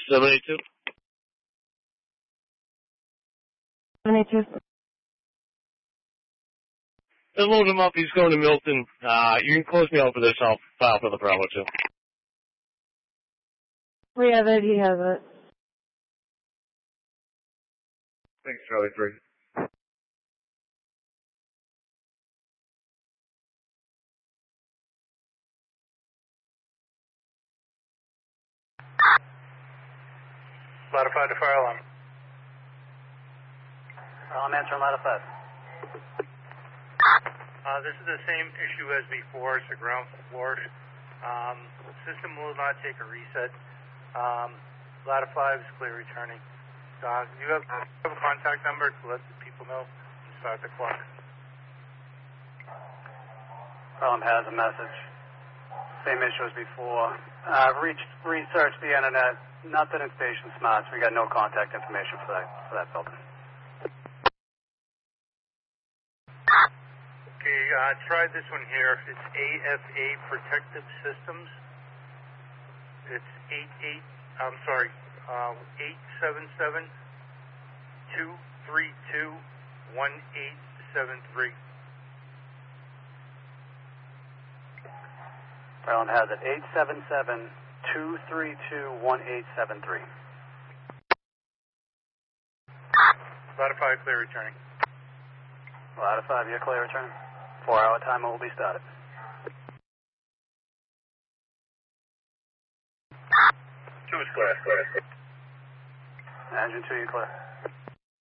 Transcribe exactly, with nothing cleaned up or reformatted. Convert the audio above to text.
seven eight two. seven eight two. Let's load him up. He's going to Milton. Uh, you can close me out for this. I'll file for the Bravo two. We have it. He has it. Thanks, Charlie three. Ladder five to fire alarm. I'm answering ladder five. Uh, this is the same issue as before. It's the ground floor. Um, system will not take a reset. Um, ladder five is clear returning. Uh, you have, have a contact number to let the people know and start the clock. Column has a message. Same issue as before. Uh, reached, researched the internet. Nothing in Station Smarts. We got no contact information for that for that building. Okay, uh, try this one here. It's A F A Protective Systems. It's eight eight. I'm sorry, uh, eight seven seven two three two one eight seven three. Maryland has it eight seven seven two three two one eight seven three. Ladder five clear returning. Ladder five, you're clear returning. Four hour timer will be started. Two is clear. Engine two, you clear.